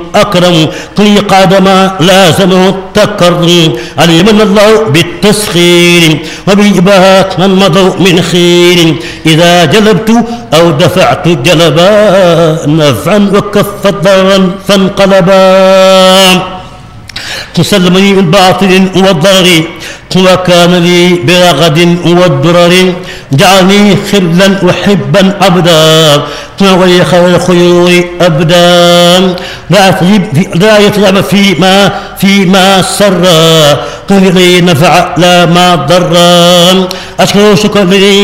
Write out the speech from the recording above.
أكرم قل قادما لازمه التكرم علمنا الله بالتسخير وبإباحة من مضوا من خير إذا جلبت أو دفعت جلبا نفعا وكفت ضرا فانقلبا تسلمني من باطل والضرر وكان لي برغد والدرر جعلني خلا وحبا عبدا ولي خير الخيور ابدا لا يتعب فيما سرا قل لي نفع لا ما ضرا اشكر شكرا